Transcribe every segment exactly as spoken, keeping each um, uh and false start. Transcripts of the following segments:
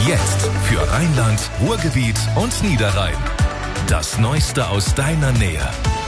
Jetzt für Rheinland, Ruhrgebiet und Niederrhein. Das Neueste aus deiner Nähe.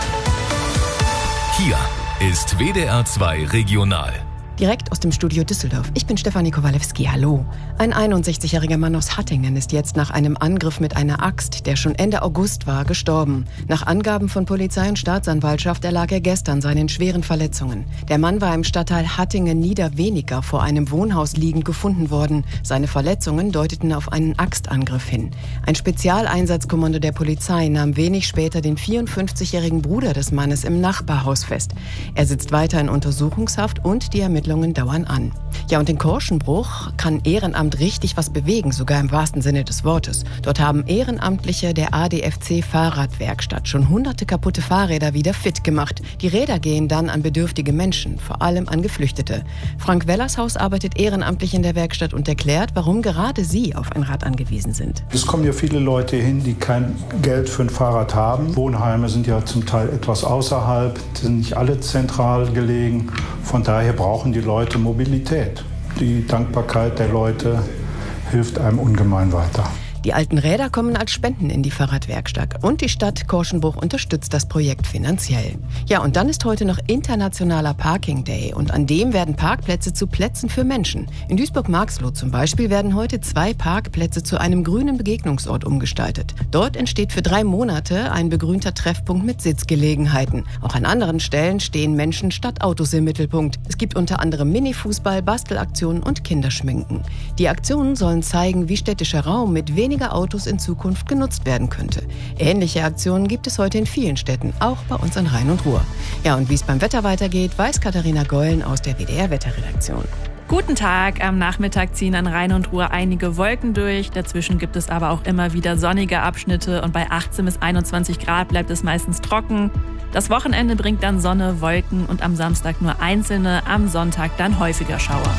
Hier ist W D R zwei Regional. Direkt aus dem Studio Düsseldorf. Ich bin Stefanie Kowalewski. Hallo. Ein einundsechzigjähriger Mann aus Hattingen ist jetzt nach einem Angriff mit einer Axt, der schon Ende August war, gestorben. Nach Angaben von Polizei und Staatsanwaltschaft erlag er gestern seinen schweren Verletzungen. Der Mann war im Stadtteil Hattingen-Niederweniger vor einem Wohnhaus liegend gefunden worden. Seine Verletzungen deuteten auf einen Axtangriff hin. Ein Spezialeinsatzkommando der Polizei nahm wenig später den vierundfünfzigjährigen Bruder des Mannes im Nachbarhaus fest. Er sitzt weiter in Untersuchungshaft und die Ermittlungen dauern an. Ja, und in Korschenbruch kann Ehrenamt richtig was bewegen, sogar im wahrsten Sinne des Wortes. Dort haben Ehrenamtliche der A D F C Fahrradwerkstatt schon hunderte kaputte Fahrräder wieder fit gemacht. Die Räder gehen dann an bedürftige Menschen, vor allem an Geflüchtete. Frank Wellershaus arbeitet ehrenamtlich in der Werkstatt und erklärt, warum gerade sie auf ein Rad angewiesen sind. Es kommen ja viele Leute hin, die kein Geld für ein Fahrrad haben. Wohnheime sind ja zum Teil etwas außerhalb, sind nicht alle zentral gelegen. Von daher brauchen die Leute Mobilität. Die Dankbarkeit der Leute hilft einem ungemein weiter. Die alten Räder kommen als Spenden in die Fahrradwerkstatt und die Stadt Korschenbruch unterstützt das Projekt finanziell. Ja, und dann ist heute noch Internationaler Parking Day und an dem werden Parkplätze zu Plätzen für Menschen. In Duisburg-Marxloh zum Beispiel werden heute zwei Parkplätze zu einem grünen Begegnungsort umgestaltet. Dort entsteht für drei Monate ein begrünter Treffpunkt mit Sitzgelegenheiten. Auch an anderen Stellen stehen Menschen statt Autos im Mittelpunkt. Es gibt unter anderem Mini-Fußball, Bastelaktionen und Kinderschminken. Die Aktionen sollen zeigen, wie städtischer Raum mit weniger Autos in Zukunft genutzt werden könnte. Ähnliche Aktionen gibt es heute in vielen Städten, auch bei uns in Rhein und Ruhr. Ja, und wie es beim Wetter weitergeht, weiß Katharina Geulen aus der W D R-Wetterredaktion. Guten Tag, am Nachmittag ziehen an Rhein und Ruhr einige Wolken durch. Dazwischen gibt es aber auch immer wieder sonnige Abschnitte und bei achtzehn bis einundzwanzig Grad bleibt es meistens trocken. Das Wochenende bringt dann Sonne, Wolken und am Samstag nur einzelne, am Sonntag dann häufiger Schauer.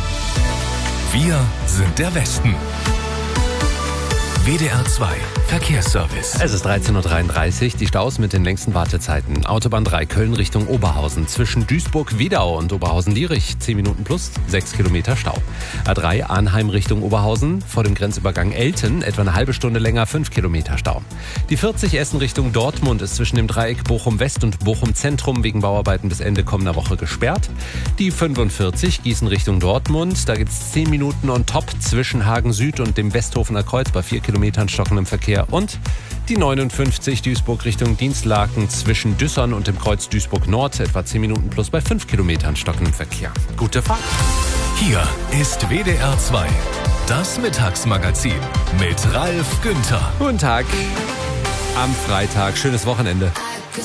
Wir sind der Westen. W D R zwei Verkehrsservice. Es ist dreizehn Uhr dreiunddreißig, die Staus mit den längsten Wartezeiten. Autobahn drei Köln Richtung Oberhausen. Zwischen Duisburg-Wiedau und Oberhausen-Lierich zehn Minuten plus sechs Kilometer Stau. A drei Arnheim Richtung Oberhausen. Vor dem Grenzübergang Elten etwa eine halbe Stunde länger fünf Kilometer Stau. Die vierzig Essen Richtung Dortmund ist zwischen dem Dreieck Bochum-West und Bochum-Zentrum wegen Bauarbeiten bis Ende kommender Woche gesperrt. Die fünfundvierzig Gießen Richtung Dortmund. Da gibt es zehn Minuten on top zwischen Hagen Süd und dem Westhofener Kreuz bei vier Kilometern stockendem Verkehr. Und die neunundfünfzig Duisburg Richtung Dienstlaken zwischen Düssern und dem Kreuz Duisburg Nord etwa zehn Minuten plus bei fünf Kilometern stockendem Verkehr. Gute Fahrt! Hier ist W D R zwei, das Mittagsmagazin mit Ralf Günther. Guten Tag am Freitag, schönes Wochenende.